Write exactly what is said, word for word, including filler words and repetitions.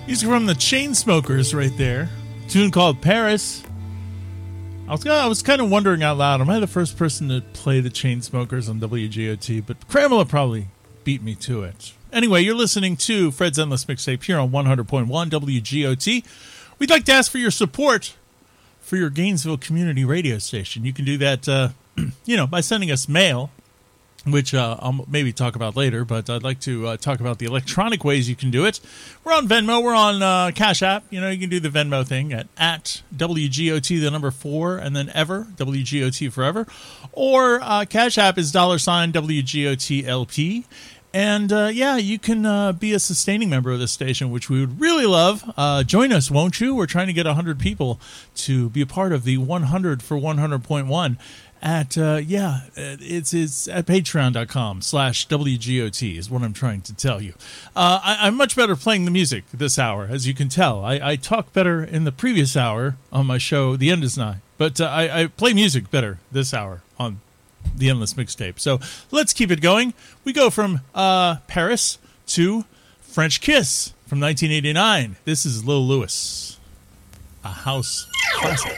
Music from the Chainsmokers right there. A tune called Paris. I was I was kind of wondering out loud, am I the first person to play the Chainsmokers on W G O T? But Kramer probably beat me to it. Anyway, you're listening to Fred's Endless Mixtape here on one hundred point one W G O T. We'd like to ask for your support for your Gainesville community radio station. You can do that, uh, you know, by sending us mail, which uh, I'll maybe talk about later, but I'd like to uh, talk about the electronic ways you can do it. We're on Venmo. We're on uh, Cash App. You know, you can do the Venmo thing at, at W G O T, the number four, and then ever, W G O T forever. Or uh, Cash App is dollar sign W G O T L P. And, uh, yeah, you can uh, be a sustaining member of this station, which we would really love. Uh, join us, won't you? We're trying to get one hundred people to be a part of the one hundred for one hundred point one. At, uh, yeah, it's it's at patreon.com slash WGOT is what I'm trying to tell you. Uh, I, I'm much better playing the music this hour, as you can tell. I, I talk better in the previous hour on my show, The End Is Nigh. But uh, I, I play music better this hour on The Endless Mixtape. So let's keep it going. We go from uh, Paris to French Kiss from nineteen eighty-nine. This is Lil Louis, a house classic.